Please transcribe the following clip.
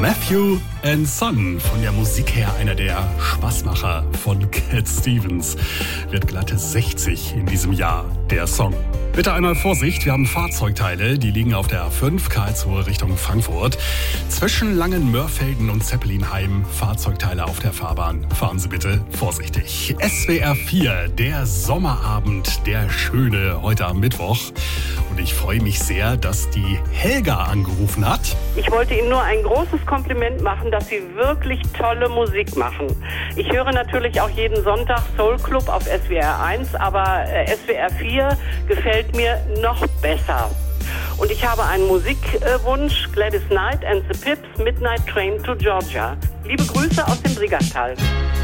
Matthew and Son, von der Musik her einer der Spaßmacher von Cat Stevens, wird glatte 60 in diesem Jahr, der Song. Bitte einmal Vorsicht, wir haben Fahrzeugteile, die liegen auf der A5 Karlsruhe Richtung Frankfurt. Zwischen Langenmörfelden und Zeppelinheim Fahrzeugteile auf der Fahrbahn. Fahren Sie bitte vorsichtig. SWR 4, der Sommerabend, der schöne, heute am Mittwoch. Und ich freue mich sehr, dass die Helga angerufen hat. Ich wollte Ihnen nur ein großes Kompliment machen, dass Sie wirklich tolle Musik machen. Ich höre natürlich auch jeden Sonntag Soul Club auf SWR 1, aber SWR 4 gefällt mir noch besser. Und ich habe einen Musikwunsch, Gladys Knight and the Pips, Midnight Train to Georgia. Liebe Grüße aus dem Briegertal.